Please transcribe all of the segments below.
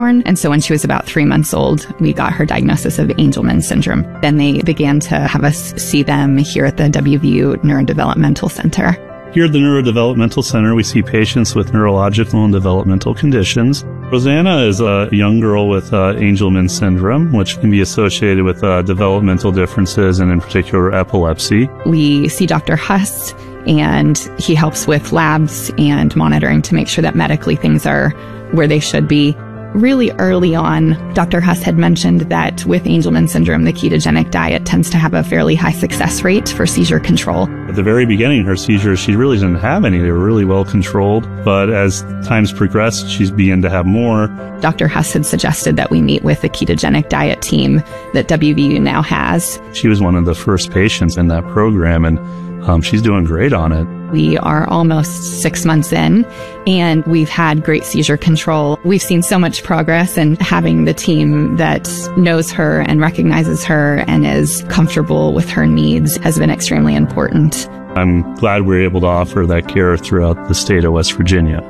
And so when she was about 3 months old, we got her diagnosis of Angelman syndrome. Then they began to have us see them here at the WVU Neurodevelopmental Center. Here at the Neurodevelopmental Center, we see patients with neurological and developmental conditions. Rosanna is a young girl with Angelman syndrome, which can be associated with developmental differences and in particular epilepsy. We see Dr. Huss, and he helps with labs and monitoring to make sure that medically things are where they should be. Really early on, Dr. Huss had mentioned that with Angelman syndrome, the ketogenic diet tends to have a fairly high success rate for seizure control. At the very beginning, her seizures, she really didn't have any. They were really well controlled. But as times progressed, she's begun to have more. Dr. Huss had suggested that we meet with the ketogenic diet team that WVU now has. She was one of the first patients in that program, and she's doing great on it. We are almost 6 months in, and we've had great seizure control. We've seen so much progress, and having the team that knows her and recognizes her and is comfortable with her needs has been extremely important. I'm glad we're able to offer that care throughout the state of West Virginia.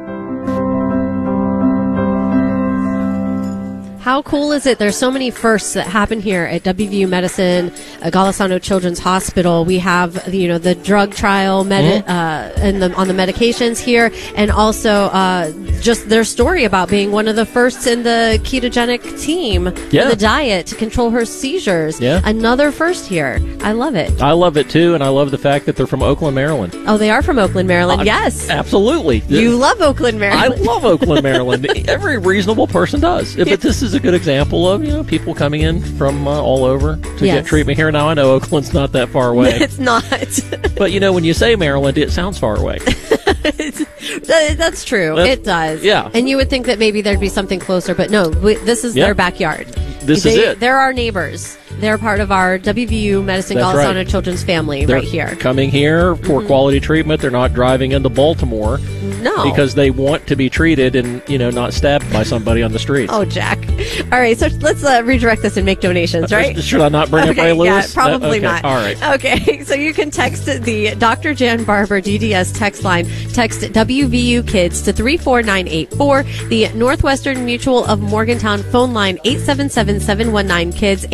How cool is it? There's so many firsts that happen here at WVU Medicine, Golisano Children's Hospital. We have, the drug trial on the medications here, and also just their story about being one of the first in the ketogenic team in the diet to control her seizures. Yeah. Another first here. I love it. I love it too, and I love the fact that they're from Oakland, Maryland. Oh, they are from Oakland, Maryland. Yes. Absolutely. You love Oakland, Maryland. I love Oakland, Maryland. Every reasonable person does. But this is a good example of people coming in from all over to get treatment here. Now I know Oakland's not that far away. It's not. But when you say Maryland, it sounds far away. That's true. It does. Yeah. And you would think that maybe there'd be something closer, but no. This is their backyard. This is it. They're our neighbors. They're part of our WVU Medicine Golisano Children's family. They're right here. Coming here for quality treatment. They're not driving into Baltimore. No. Because they want to be treated and, not stabbed by somebody on the street. Oh, Jack. All right, so let's redirect this and make donations, right? Should I not bring up Ray Lewis? Yeah, probably not. All right. Okay, so you can text the Dr. Jan Barber DDS text line. Text WVU Kids to 34984. The Northwestern Mutual of Morgantown phone line, 877-719-KIDS,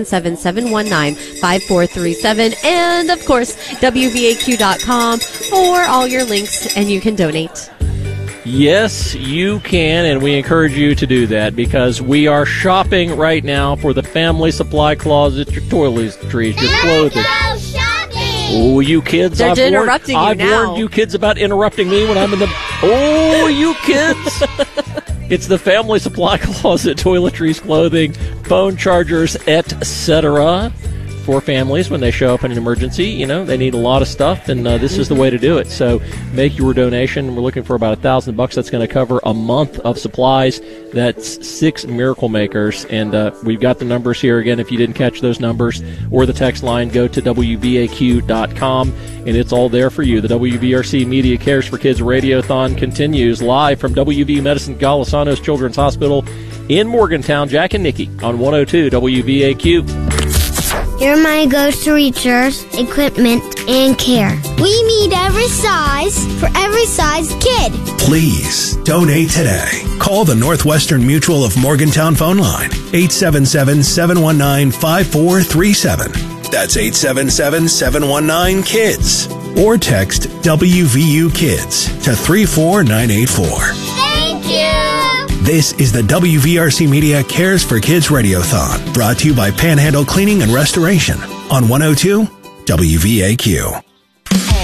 877-719-5437. And, of course, WVAQ.com for all your links, and you can donate. Yes, you can, and we encourage you to do that because we are shopping right now for the family supply closet, your toiletries, your clothing. Let's go shopping! Oh, you kids! They're interrupting you now. I've warned you kids about interrupting me when I'm in the. Oh, you kids! It's the family supply closet, toiletries, clothing, phone chargers, etc. For families when they show up in an emergency. They need a lot of stuff, and this is the way to do it. So make your donation. We're looking for about $1,000. That's going to cover a month of supplies. That's 6 Miracle Makers, and we've got the numbers here again. If you didn't catch those numbers or the text line, go to WVAQ.com, and it's all there for you. The WVRC Media Cares for Kids Radiothon continues live from WVU Medicine Golisano's Children's Hospital in Morgantown. Jack and Nikki on 102 WVAQ. Here are my go-to-reachers, equipment, and care. We meet every size for every size kid. Please donate today. Call the Northwestern Mutual of Morgantown phone line, 877-719-5437. That's 877-719-KIDS. Or text WVU Kids to 34984. Thank you! This is the WVRC Media Cares for Kids Radiothon, brought to you by Panhandle Cleaning and Restoration on 102 WVAQ.